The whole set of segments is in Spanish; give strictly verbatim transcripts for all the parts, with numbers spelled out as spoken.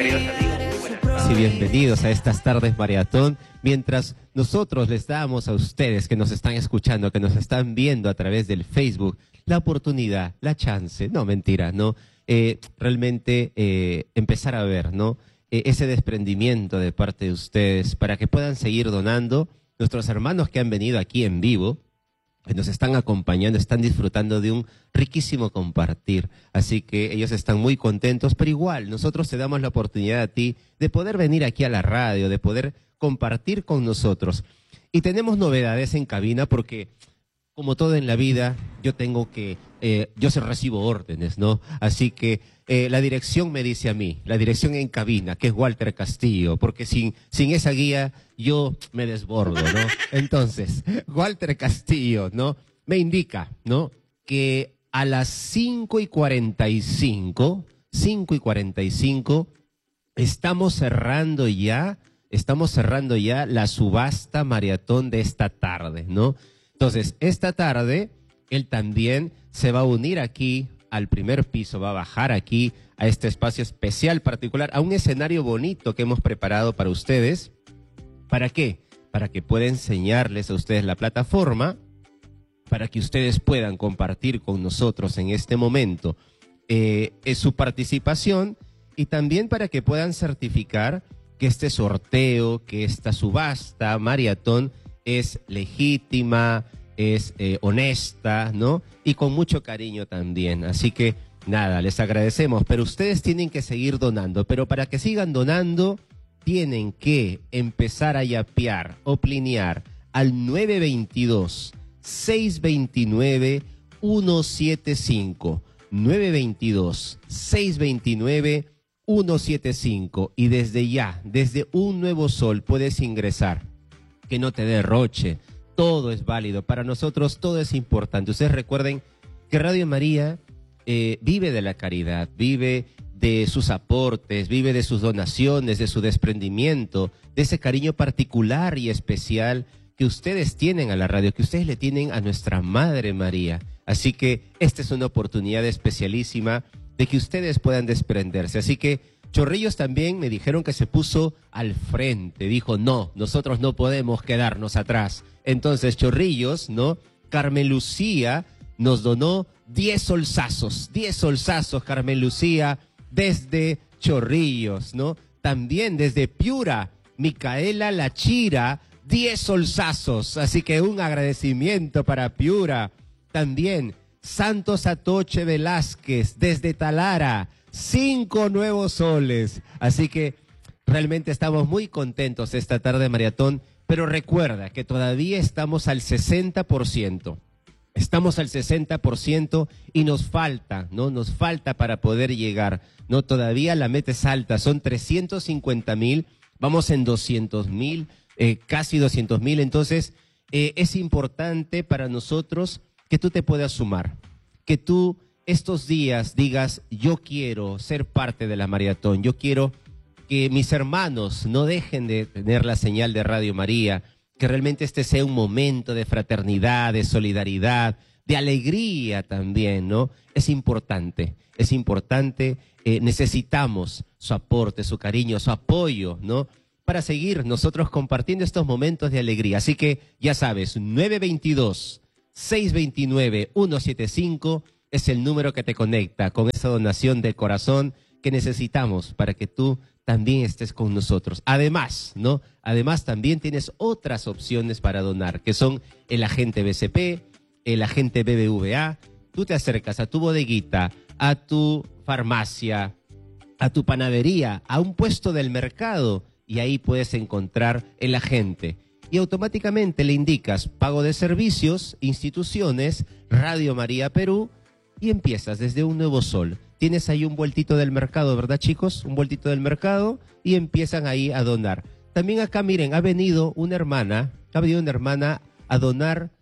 Y bienvenidos a estas tardes maratón, mientras nosotros les damos a ustedes que nos están escuchando, que nos están viendo a través del Facebook, la oportunidad, la chance, no mentira, no, eh, realmente eh, empezar a ver, ¿no? Eh, ese desprendimiento de parte de ustedes para que puedan seguir donando. Nuestros hermanos que han venido aquí en vivo, que nos están acompañando, están disfrutando de un riquísimo compartir. Así que ellos están muy contentos, pero igual nosotros te damos la oportunidad a ti de poder venir aquí a la radio, de poder compartir con nosotros. Y tenemos novedades en cabina porque, como todo en la vida, yo tengo que, eh, yo se recibo órdenes, ¿no? Así que eh, la dirección me dice a mí, la dirección en cabina, que es Walter Castillo, porque sin, sin esa guía yo me desbordo, ¿no? Entonces, Walter Castillo, ¿no? Me indica, ¿no? Que a las cinco y cuarenta y cinco, cinco y cuarenta y cinco, estamos cerrando ya, estamos cerrando ya la subasta maratón de esta tarde, ¿no? Entonces, esta tarde, él también se va a unir aquí al primer piso, va a bajar aquí a este espacio especial particular, a un escenario bonito que hemos preparado para ustedes. ¿Para qué? Para que pueda enseñarles a ustedes la plataforma, para que ustedes puedan compartir con nosotros en este momento eh, su participación y también para que puedan certificar que este sorteo, que esta subasta maratón es legítima, es eh, honesta, ¿no? Y con mucho cariño también. Así que, nada, les agradecemos. Pero ustedes tienen que seguir donando. Pero para que sigan donando, tienen que empezar a yapear o plinear al nueve dos dos, seis dos nueve, uno siete cinco. nueve dos dos, seis dos nueve, uno siete cinco. Y desde ya, desde un nuevo sol, puedes ingresar. Que no te derroche, todo es válido, para nosotros todo es importante. Ustedes recuerden que Radio María eh, vive de la caridad, vive de sus aportes, vive de sus donaciones, de su desprendimiento, de ese cariño particular y especial que ustedes tienen a la radio, que ustedes le tienen a nuestra Madre María. Así que esta es una oportunidad especialísima de que ustedes puedan desprenderse. Así que Chorrillos también me dijeron que se puso al frente, dijo, no, nosotros no podemos quedarnos atrás. Entonces Chorrillos, ¿no? Carmen Lucía nos donó diez solsazos, diez solsazos, Carmen Lucía, desde Chorrillos, ¿no? También desde Piura, Micaela Lachira, diez solsazos, así que un agradecimiento para Piura. También Santos Atoche Velázquez, desde Talara, cinco nuevos soles. Así que realmente estamos muy contentos esta tarde maratón, pero recuerda que todavía estamos al sesenta por ciento. Estamos al sesenta por ciento y nos falta, ¿no? Nos falta para poder llegar, ¿no? Todavía la meta es alta, son trescientos cincuenta mil, vamos en doscientos mil, eh, casi doscientos mil. Entonces, eh, es importante para nosotros que tú te puedas sumar, que tú estos días digas, yo quiero ser parte de la maratón, yo quiero que mis hermanos no dejen de tener la señal de Radio María, que realmente este sea un momento de fraternidad, de solidaridad, de alegría también, ¿no? Es importante, es importante, eh, necesitamos su aporte, su cariño, su apoyo, ¿no? Para seguir nosotros compartiendo estos momentos de alegría. Así que ya sabes, nueve dos dos, seis dos nueve, uno siete cinco es el número que te conecta con esa donación del corazón que necesitamos para que tú también estés con nosotros. Además, ¿no? Además también tienes otras opciones para donar, que son el agente B C P, el agente B B V A. Tú te acercas a tu bodeguita, a tu farmacia, a tu panadería, a un puesto del mercado y ahí puedes encontrar el agente. Y automáticamente le indicas pago de servicios, instituciones, Radio María Perú y empiezas desde un nuevo sol. Tienes ahí un vueltito del mercado, ¿verdad, chicos? Un vueltito del mercado y empiezan ahí a donar. También acá, miren, ha venido una hermana, ha venido una hermana a donar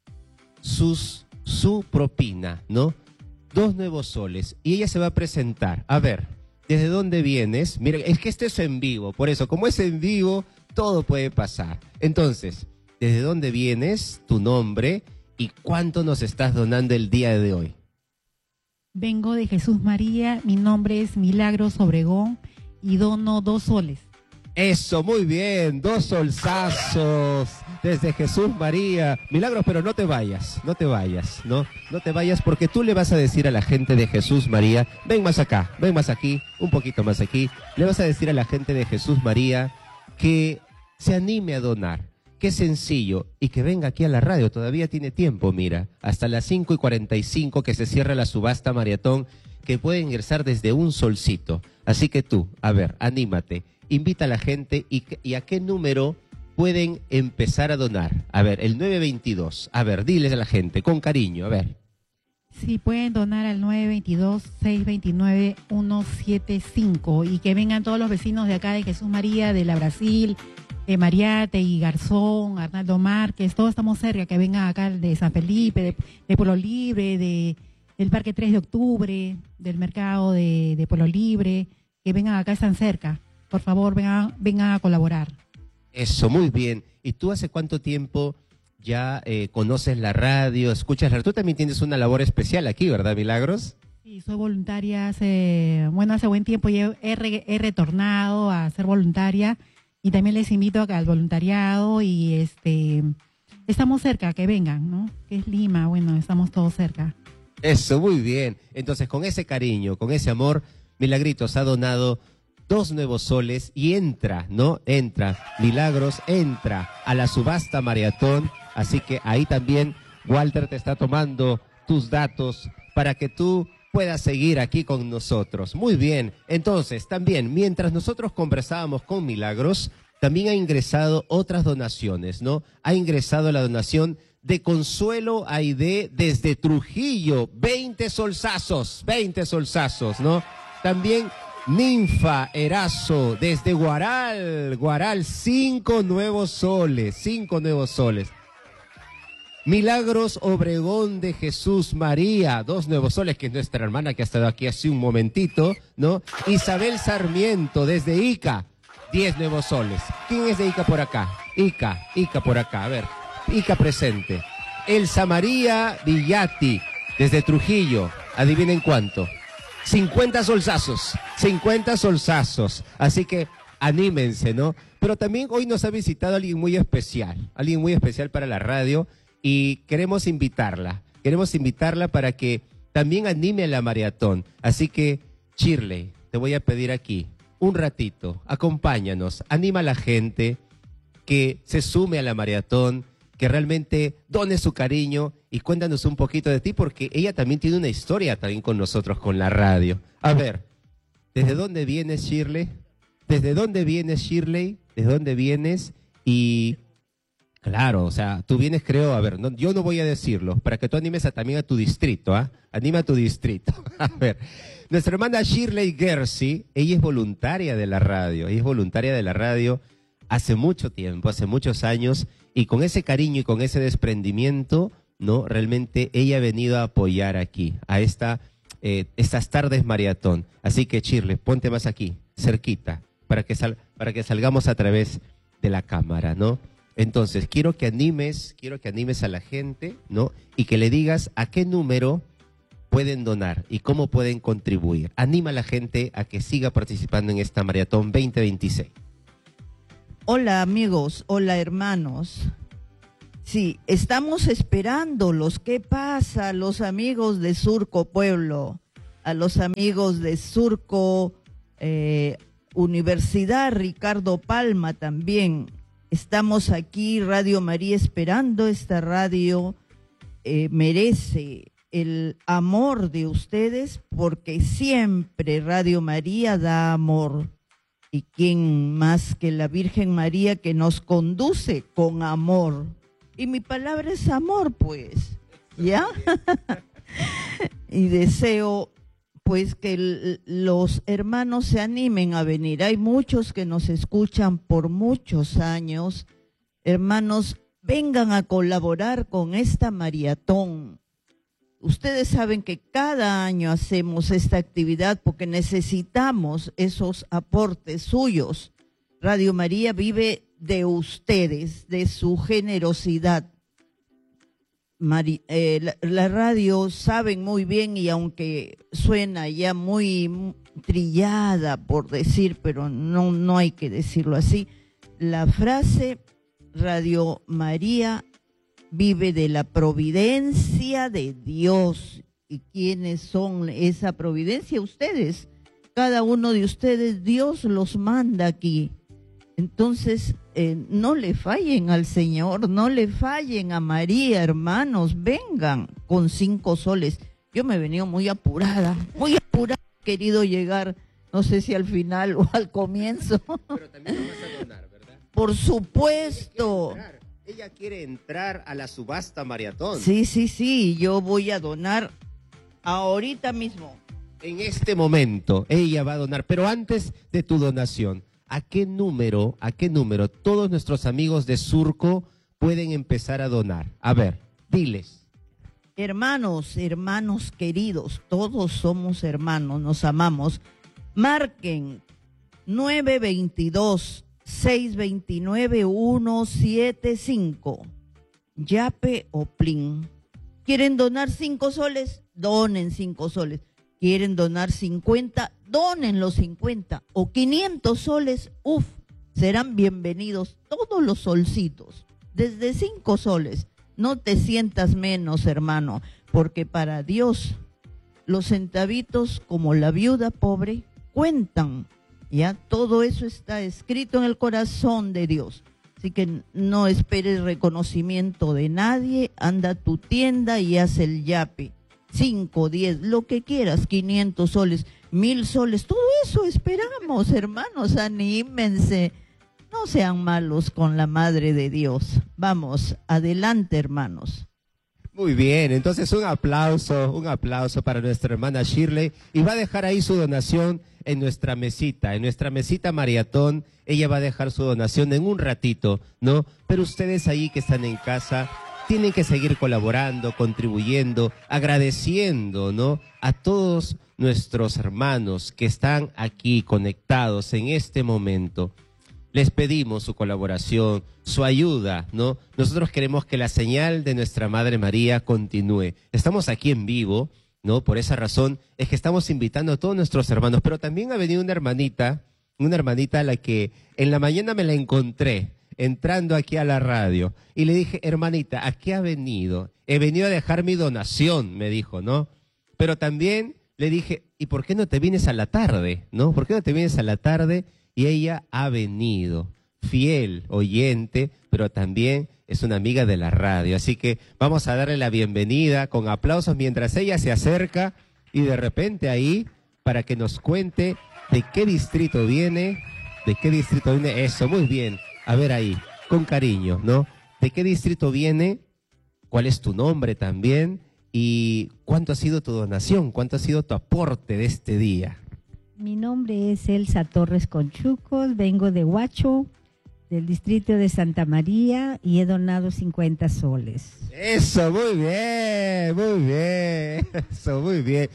sus, su propina, ¿no? Dos nuevos soles. Y ella se va a presentar. A ver, ¿desde dónde vienes? Miren, es que esto es en vivo. Por eso, como es en vivo, todo puede pasar. Entonces, ¿desde dónde vienes? Tu nombre y cuánto nos estás donando el día de hoy. Vengo de Jesús María, mi nombre es Milagros Obregón y dono dos soles. Eso, muy bien, dos solsazos desde Jesús María. Milagros, pero no te vayas, no te vayas, ¿no? No te vayas porque tú le vas a decir a la gente de Jesús María, ven más acá, ven más aquí, un poquito más aquí. Le vas a decir a la gente de Jesús María que se anime a donar. Qué sencillo, y que venga aquí a la radio, todavía tiene tiempo, mira, hasta las cinco y cuarenta y cinco que se cierra la subasta maratón, que puede ingresar desde un solcito. Así que tú, a ver, anímate. Invita a la gente y, y a qué número pueden empezar a donar. A ver, el nueve veintidós. A ver, diles a la gente, con cariño, a ver. Sí, pueden donar al nueve dos dos, seis dos nueve, uno siete cinco y que vengan todos los vecinos de acá de Jesús María, de la Brasil, de Mariate y Garzón, Arnaldo Márquez, todos estamos cerca, que vengan acá de San Felipe, de, de Pueblo Libre, de, del Parque tres de octubre, del Mercado de, de Pueblo Libre, que vengan acá, están cerca. Por favor, vengan, vengan a colaborar. Eso, muy bien. ¿Y tú hace cuánto tiempo ya eh, conoces la radio, escuchas la radio? Tú también tienes una labor especial aquí, ¿verdad, Milagros? Sí, soy voluntaria hace, bueno, hace buen tiempo ya he, re, he retornado a ser voluntaria y también les invito a, al voluntariado y este estamos cerca, que vengan, ¿no? Que es Lima, bueno, estamos todos cerca. Eso, muy bien. Entonces, con ese cariño, con ese amor, Milagritos ha donado dos nuevos soles y entra, ¿no? Entra, Milagros, entra a la subasta maratón. Así que ahí también Walter te está tomando tus datos para que tú puedas seguir aquí con nosotros. Muy bien. Entonces, también, mientras nosotros conversábamos con Milagros, también ha ingresado otras donaciones, ¿no? Ha ingresado la donación de Consuelo Aide desde Trujillo, veinte solsazos, veinte solsazos, ¿no? También Ninfa Erazo desde Guaral, Guaral, cinco nuevos soles, cinco nuevos soles. Milagros Obregón de Jesús María, dos nuevos soles, que es nuestra hermana que ha estado aquí hace un momentito, ¿no? Isabel Sarmiento desde Ica, diez nuevos soles. ¿Quién es de Ica por acá? Ica, Ica por acá, a ver, Ica presente. Elsa María Villati desde Trujillo, adivinen cuánto. cincuenta solsazos, cincuenta solsazos, así que anímense, ¿no? Pero también hoy nos ha visitado alguien muy especial, alguien muy especial para la radio y queremos invitarla, queremos invitarla para que también anime a la maratón. Así que, Shirley, te voy a pedir aquí, un ratito, acompáñanos, anima a la gente que se sume a la maratón, que realmente done su cariño y cuéntanos un poquito de ti, porque ella también tiene una historia también con nosotros, con la radio. A ver, ¿desde dónde vienes, Shirley? ¿Desde dónde vienes, Shirley? ¿Desde dónde vienes? Y claro, o sea, tú vienes, creo, a ver, no, yo no voy a decirlo, para que tú animes a, también a tu distrito, ¿ah? ¿eh? Anima a tu distrito. A ver, nuestra hermana Shirley Gersi, ella es voluntaria de la radio, ella es voluntaria de la radio hace mucho tiempo, hace muchos años, y con ese cariño y con ese desprendimiento, ¿no? Realmente ella ha venido a apoyar aquí, a esta, eh, estas tardes maratón. Así que, Shirley, ponte más aquí, cerquita, para que, sal, para que salgamos a través de la cámara, ¿no? Entonces, quiero que animes, quiero que animes a la gente, ¿no? Y que le digas a qué número pueden donar y cómo pueden contribuir. Anima a la gente a que siga participando en esta maratón veinte veintiséis. Hola amigos, hola hermanos. Sí, estamos esperándolos. ¿Qué pasa? Los amigos de Surco Pueblo, a los amigos de Surco eh, Universidad Ricardo Palma también. Estamos aquí, Radio María, esperando. Esta radio eh, merece el amor de ustedes porque siempre Radio María da amor. ¿Y quién más que la Virgen María que nos conduce con amor? Y mi palabra es amor, pues, ¿ya? Y deseo, pues, que el, los hermanos se animen a venir. Hay muchos que nos escuchan por muchos años. Hermanos, vengan a colaborar con esta maratón. Ustedes saben que cada año hacemos esta actividad porque necesitamos esos aportes suyos. Radio María vive de ustedes, de su generosidad. Mari, eh, la, la radio saben muy bien, y aunque suena ya muy trillada, por decir, pero no, no hay que decirlo así. La frase Radio María vive de la providencia de Dios. ¿Y quiénes son esa providencia? Ustedes. Cada uno de ustedes, Dios los manda aquí. Entonces, eh, no le fallen al Señor, no le fallen a María, hermanos, vengan con cinco soles. Yo me he venido muy apurada, muy apurada, he querido llegar, no sé si al final o al comienzo. Pero también lo vas a donar, ¿verdad? Por supuesto. Ella quiere entrar, ella quiere entrar a la subasta maratón. Sí, sí, sí, yo voy a donar ahorita mismo. En este momento, ella va a donar, pero antes de tu donación, ¿a qué número, a qué número todos nuestros amigos de Surco pueden empezar a donar? A ver, diles. Hermanos, hermanos queridos, todos somos hermanos, nos amamos. Marquen nueve dos dos, seis dos nueve, uno siete cinco. Yape o Plin. ¿Quieren donar cinco soles? Donen cinco soles. ¿Quieren donar cincuenta? Donen los cincuenta. O quinientos soles, uf, serán bienvenidos todos los solcitos. Desde cinco soles. No te sientas menos, hermano, porque para Dios los centavitos, como la viuda pobre, cuentan. Ya todo eso está escrito en el corazón de Dios. Así que no esperes reconocimiento de nadie. Anda a tu tienda y haz el yape. Cinco, diez, lo que quieras, quinientos soles, mil soles, todo eso esperamos, hermanos, anímense. No sean malos con la Madre de Dios. Vamos, adelante, hermanos. Muy bien, entonces un aplauso, un aplauso para nuestra hermana Shirley. Y va a dejar ahí su donación en nuestra mesita, en nuestra mesita maratón. Ella va a dejar su donación en un ratito, ¿no? Pero ustedes ahí que están en casa tienen que seguir colaborando, contribuyendo, agradeciendo, ¿no? A todos nuestros hermanos que están aquí conectados en este momento. Les pedimos su colaboración, su ayuda, ¿no? Nosotros queremos que la señal de nuestra Madre María continúe. Estamos aquí en vivo, ¿no? Por esa razón es que estamos invitando a todos nuestros hermanos, pero también ha venido una hermanita, una hermanita a la que en la mañana me la encontré entrando aquí a la radio y le dije, hermanita, ¿a qué ha venido? He venido a dejar mi donación, me dijo, ¿no? Pero también le dije, ¿y por qué no te vienes a la tarde? ¿No? ¿Por qué no te vienes a la tarde? Y ella ha venido, fiel oyente, pero también es una amiga de la radio. Así que vamos a darle la bienvenida con aplausos mientras ella se acerca y de repente ahí, para que nos cuente de qué distrito viene, de qué distrito viene, eso, muy bien. A ver ahí, con cariño, ¿no? ¿De qué distrito viene? ¿Cuál es tu nombre también? ¿Y cuánto ha sido tu donación? ¿Cuánto ha sido tu aporte de este día? Mi nombre es Elsa Torres Conchucos, vengo de Huacho, del distrito de Santa María, y he donado cincuenta soles. Eso, muy bien, muy bien, eso, muy bien.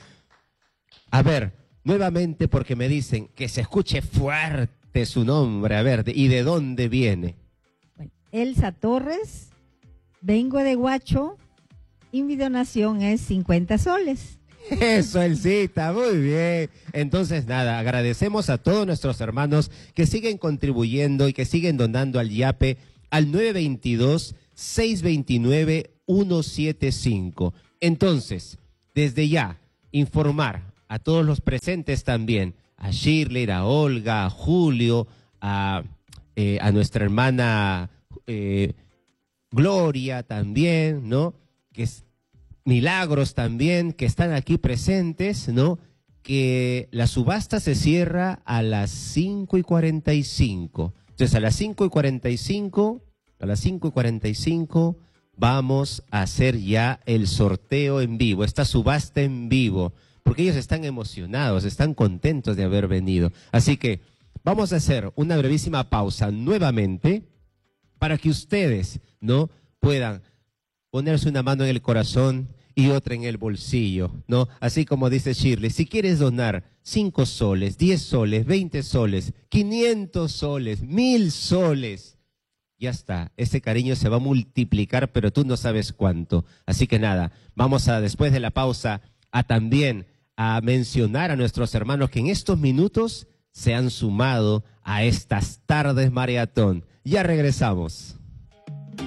A ver, nuevamente porque me dicen que se escuche fuerte su nombre, a ver, ¿y de dónde viene? Bueno, Elsa Torres, vengo de Huacho y mi donación es cincuenta soles. Eso, Elsita, muy bien. Entonces, nada, agradecemos a todos nuestros hermanos que siguen contribuyendo y que siguen donando al yape al nueve dos dos, seis dos nueve, uno siete cinco. Entonces, desde ya, informar a todos los presentes también, a Shirley, a Olga, a Julio, a, eh, a nuestra hermana eh, Gloria también, ¿no? Que es Milagros también, que están aquí presentes, ¿no? Que la subasta se cierra a las cinco y cuarenta y cinco. Entonces, a las cinco y cuarenta y cinco, a las cinco y cuarenta y cinco, vamos a hacer ya el sorteo en vivo, esta subasta en vivo, porque ellos están emocionados, están contentos de haber venido. Así que vamos a hacer una brevísima pausa nuevamente para que ustedes, ¿no?, puedan ponerse una mano en el corazón y otra en el bolsillo, ¿no? Así como dice Shirley, si quieres donar cinco soles, diez soles, veinte soles, quinientos soles, mil soles, ya está, ese cariño se va a multiplicar, pero tú no sabes cuánto. Así que nada, vamos a, después de la pausa, a también a mencionar a nuestros hermanos que en estos minutos se han sumado a estas tardes maratón. Ya regresamos.